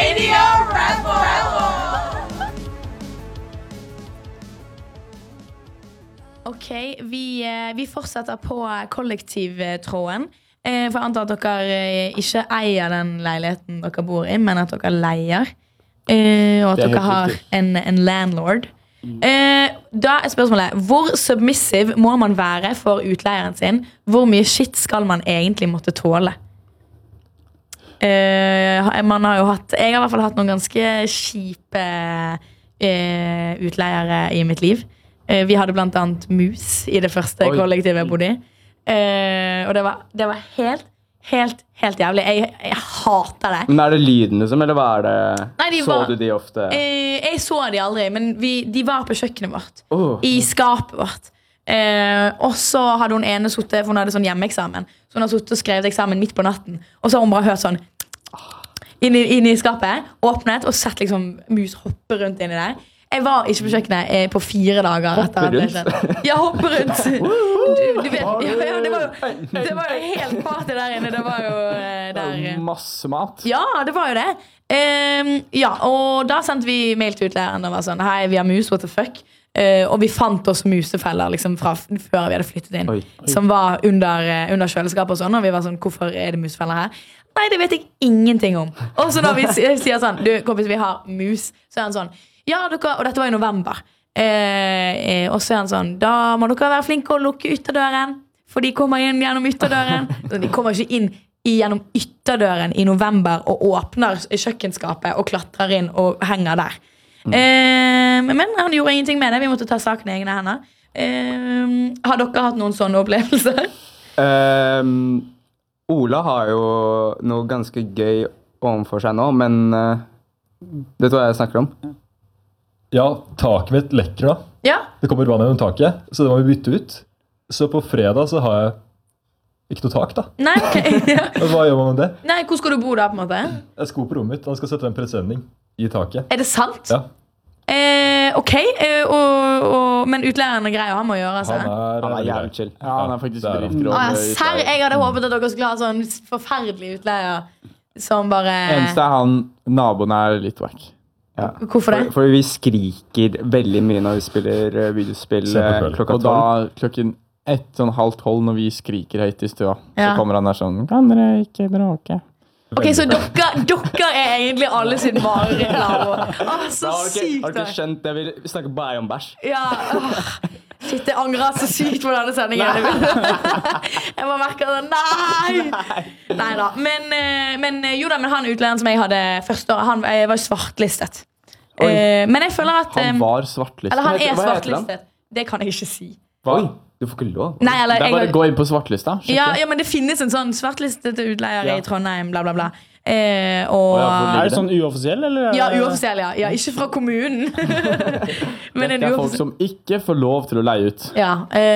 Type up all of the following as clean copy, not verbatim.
Radio Rebel! Ok, vi fortsetter på kollektivtråden. For jeg antar at dere ikke eier den leiligheten dere bor i, men at dere leier. Og at dere har en landlord. Da er spørsmålet, hvor submissive må man være for utleieren sin? Hvor mye shit skal man egentlig måtte tåle? Man har jo hatt, jeg har i hvert fall hatt noen ganske kjipe utleiere i mitt liv. Vi hadde blant annet mus i det første kollektivet jeg bodde i. Og det var helt jævlig. Jeg hater det. Men er det lyden liksom, eller hva er det? Nei, så du de ofte? Jeg så de aldri, men de var på kjøkkenet vårt. I skapet vårt. Og så hadde hun ene suttet, for hun hadde sånn hjemmeeksamen. Så hun hadde suttet og skrevet eksamen midt på natten. Og så har hun bare hørt sånn inn i skapet, åpnet og sett liksom mus hoppe rundt inni der. Jeg var ikke på kjøkkenet på 4 dager etter at det skjedde. Ja, hoppe rundt. Du vet, det var jo helt party der inne. Det var jo der masse mat. Ja, det var jo det. Ja, og da sendte vi mail til utleieren og var sånn, hei, vi har mus, what the fuck? Og vi fant også musefeller liksom, fra før vi hadde flyttet inn. Som var under kjøleskapet og sånn. Og vi var sånn, hvorfor er det musefeller her? Nei, det vet jeg ingenting om. Og så når vi sier sånn, du, kompis, vi har mus, så er han sånn, ja, dere, og dette var i november. Og så er han sånn, da må dere være flinke å lukke ytterdøren, for de kommer inn gjennom ytterdøren. De kommer ikke inn gjennom ytterdøren i november og åpner kjøkkenskapet og klatrer inn og henger der. Men han gjorde ingenting med det. Vi måtte ta saken i egne hender. Har dere hatt noen sånne opplevelser? Ola har jo noe ganske gøy overfor seg nå, men vet du hva jeg snakker om? Ja, taket mitt lekker da. Ja. Det kommer vann gjennom taket, så det må vi bytte ut. Så på fredag så har jeg ikke noe tak da. Nei, okay, ja. Hva gjør man med det? Nei, hvor skal du bo da på en måte? Jeg skal på rommet mitt, han skal sette en presenning i taket. Er det sant? Ja. Ok, men utleieren er grei, og han må gjøre seg. Han er jævlig chill. Ja, han er faktisk dritgrov. Serr, jeg hadde håpet at dere skulle ha sånn forferdelig utleier som bare... Eneste er han, naboen er litt wack. Ja. Hvorfor det? For vi skriker veldig mye når vi spiller videospill klokka 12. Og da klokken 1:30 når vi skriker høyt i stua, så kommer han der sånn, kan dere ikke bråke? Ok, så dere er egentlig alle sin mareritt. Så sykt. Har du ikke skjønt det? Vi snakker bare om bæsj. Ja, shit, jeg angrer så sykt på denne sendingen. Jeg bare merker det. Neida. Men han utleieren som jeg hadde første år, han var svartlistet. Men jeg føler at han var svartlistet. Eller han er svartlistet. Det kan jeg ikke si. Oi, du får ikke lov. Nei, det er bare å gå inn på svartlista. Ja, men det finnes en sånn svartlistet utleier i Trondheim, bla bla bla. Er det sånn uoffisiell, eller? Ja, uoffisiell, ja. Ikke fra kommunen. Men dette er folk som ikke får lov til å leie ut. Ja.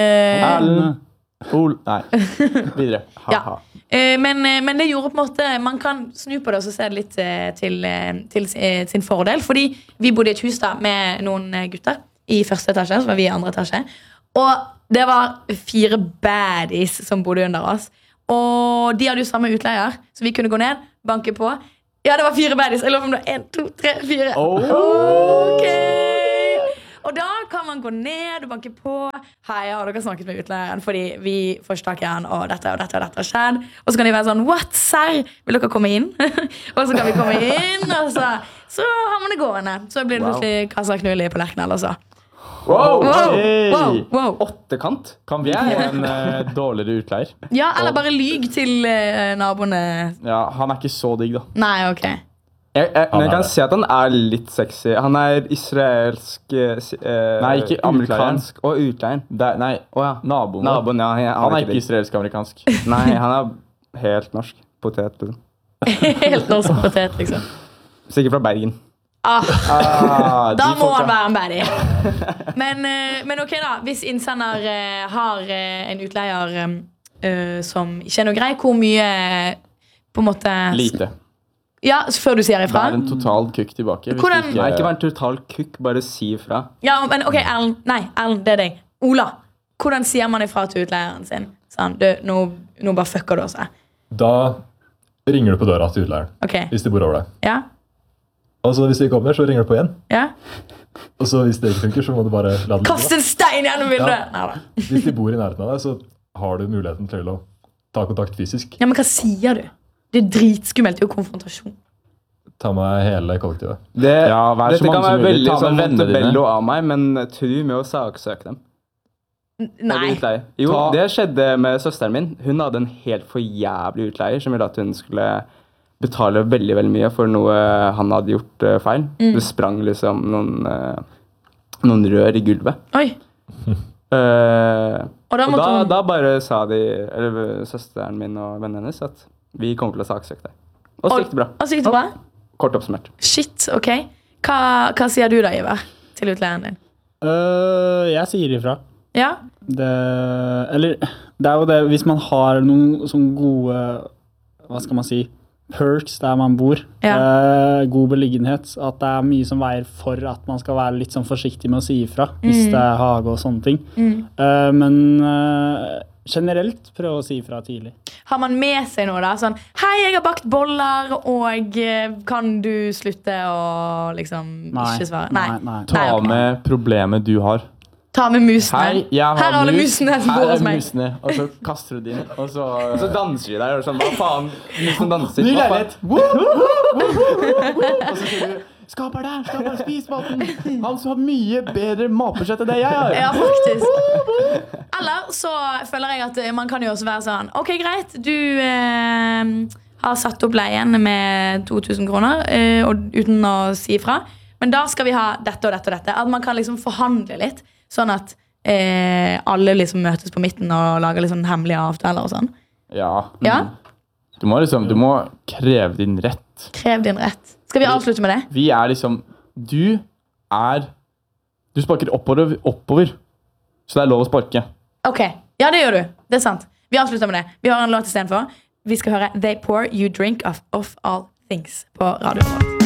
Nei, videre. Ja. Men det gjorde på en måte, man kan snu på det og så se det litt til sin fordel. Fordi vi bodde i et hus da med noen gutter i første etasje, så var vi i andre etasje. Og det var 4 baddies som bodde under oss. Og de hadde jo samme utleier, så vi kunne gå ned, banke på. Ja, det var 4 baddies. Jeg lover om det var 1, 2, 3, 4. Ok. Og da kan man gå ned og banke på. Hei, har dere snakket med utleieren? Fordi vi får ikke tak i han, og dette har skjedd. Og så kan de være sånn, what, serr? Vil dere komme inn? Og så kan vi komme inn, og så har man det gående. Så blir det plutselig kasser knull i på Lerknell også. Wow. 8-kant. Kan vi få en dårligere utleier? Ja, eller bare lyg til naboene. Ja, han er ikke så digg da. Nei, ok. Men jeg kan si at han er litt sexy. Han er israelsk nei, ikke amerikansk. Og utleieren. Naboen, ja. Han er ikke israelsk-amerikansk. Nei, han er helt norsk. Potet, liksom. Helt norsk potet, liksom. Sikkert fra Bergen. Da må han være en baddie. Men ok da, hvis innsender har en utleier som ikke er noe grei, hvor mye på en måte... Lite. Ja, før du sier ifra. Vær en total kukk tilbake. Hvordan... Nei, ikke vær en total kukk, bare si ifra. Ja, men ok, Erlend, det er deg. Ola, hvordan sier man ifra til utleieren sin? Sånn, nå bare fucker du også. Da ringer du på døra til utleieren, hvis de bor over deg. Ja. Og så hvis det ikke kommer, så ringer du på igjen. Ja. Og så hvis det ikke funker, så må du bare la det Kast en stein gjennom vinduet! Ja. Hvis de bor i nærheten av deg, så har du muligheten til å ta kontakt fysisk. Ja, men hva sier du? Det er dritskummelt, det er jo konfrontasjon. Ta med hele kollektivet. Dette kan være veldig sånn Montebello av meg, men tru med å saksøke dem. Nei. Jo, det skjedde med søsteren min. Hun hadde en helt for jævlig utleier som ville at hun skulle betale veldig, veldig mye for noe han hadde gjort feil. Det sprang liksom noen rør i gulvet. Oi. Og da bare sa søsteren min og vennen hennes at vi kommer til å saksøke deg. Og så gikk det bra. Kort oppsummert. Shit, ok. Hva sier du da, Ivar, til utleieren din? Jeg sier ifra. Ja? Det er jo det, hvis man har noen sånne gode, hva skal man si, perks der man bor, god beliggenhet, at det er mye som veier for at man skal være litt sånn forsiktig med å si ifra, hvis det er hage og sånne ting. Men generelt prøve å si ifra tidlig. Har man med seg noe da? Sånn, hei, jeg har bakt boller, og kan du slutte å liksom ikke svare? Nei. Ta med problemet du har. Ta med musene. Hei, jeg har her er alle musene som bor hos meg. Musene, og så kaster du de inn, og så danser de der, og sånn, hva faen? Musen danser. Ny leilighet! Og så sier du, skap her, spis maten. Han som har mye bedre matbudsjett enn det jeg har. Ja, faktisk. Eller så føler jeg at man kan jo også være sånn, ok, greit, du har satt opp leien med 2000 kroner, og uten å si ifra, men da skal vi ha dette og dette og dette. At man kan liksom forhandle litt, sånn at alle liksom møtes på midten og lager liksom hemmelige avtaler og sånn. Ja. Du må kreve din rett. Krev din rett. Skal vi avslutte med det? Vi er liksom, du sparker oppover, så det er lov å sparke. Ok, ja det gjør du, det er sant. Vi avslutter med det. Vi har en låt i stedet for. Vi skal høre They Pour You Drink of All Things på radioen vår.